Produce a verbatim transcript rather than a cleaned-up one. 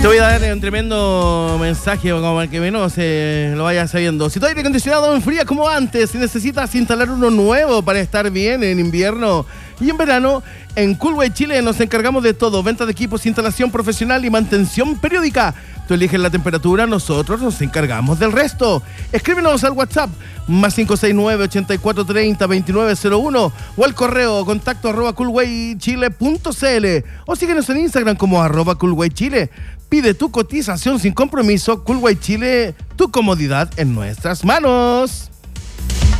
Te voy a dar un tremendo mensaje como para que menos eh, lo vayas sabiendo. Si tu aire acondicionado enfría como antes, si necesitas instalar uno nuevo para estar bien en invierno y en verano, en Coolway Chile nos encargamos de todo. Venta de equipos, instalación profesional y mantención periódica. Tú eliges la temperatura, nosotros nos encargamos del resto. Escríbenos al WhatsApp más cinco seis nueve, ochenta y cuatro treinta, veintinueve cero uno o al correo contacto arroba coolwaychile punto cl o síguenos en Instagram como arroba coolwaychile. Pide tu cotización sin compromiso. Coolway Chile, tu comodidad en nuestras manos.